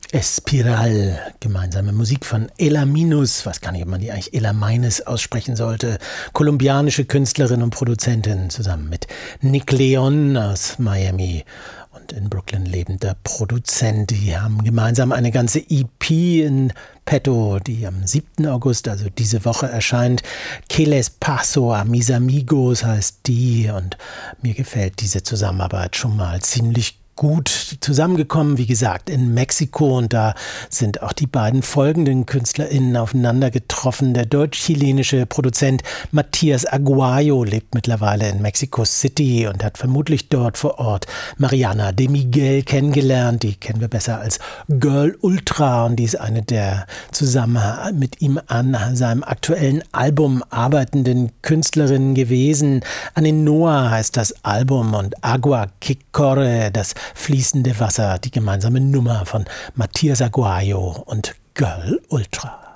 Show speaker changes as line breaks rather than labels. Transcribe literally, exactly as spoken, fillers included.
Espiral, gemeinsame Musik von Ela Minus, weiß gar nicht, ob man die eigentlich Ela Meines aussprechen sollte, kolumbianische Künstlerin und Produzentin, zusammen mit Nick Leon aus Miami und in Brooklyn lebender Produzent. Die haben gemeinsam eine ganze E P in petto, die am siebten August, also diese Woche, erscheint. Que les paso a mis amigos heißt die, und mir gefällt diese Zusammenarbeit schon mal ziemlich gut zusammengekommen, wie gesagt, in Mexiko, und da sind auch die beiden folgenden KünstlerInnen aufeinander getroffen. Der deutsch-chilenische Produzent Matías Aguayo lebt mittlerweile in Mexico City und hat vermutlich dort vor Ort Mariana de Miguel kennengelernt. Die kennen wir besser als Girl Ultra, und die ist eine der zusammen mit ihm an seinem aktuellen Album arbeitenden Künstlerinnen gewesen. Aninoa heißt das Album und Agua que corre, das fließende Wasser, die gemeinsame Nummer von Matías Aguayo und Girl Ultra.